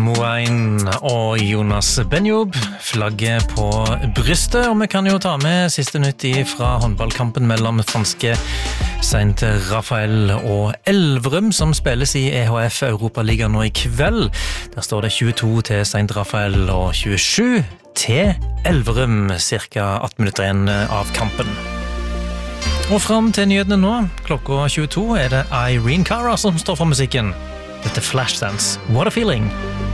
Moain og Jonas Benjob, flagget på brystet, og vi kan jo ta med siste nytt fra håndballkampen mellom franske Saint Raphael og Elverum, som spilles i EHF Europaliga nå i kveld. Der står det 22 til Saint Raphael og 27 til Elverum, cirka 18 minutter igjen av kampen. Og frem til nyhetene nå, klokka 22, er det Irene Cara som står for musikken. Dette Flashdance. What a feeling!